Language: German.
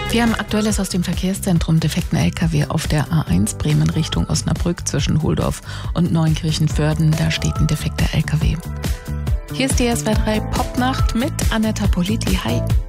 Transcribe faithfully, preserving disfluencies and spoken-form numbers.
Wir haben Aktuelles aus dem Verkehrszentrum. Defekten L K W auf der A eins Bremen Richtung Osnabrück zwischen Holdorf und Neunkirchen-Vörden. Da steht ein defekter L K W. Hier ist die S W R drei Popnacht mit Anetta Politi. Hi.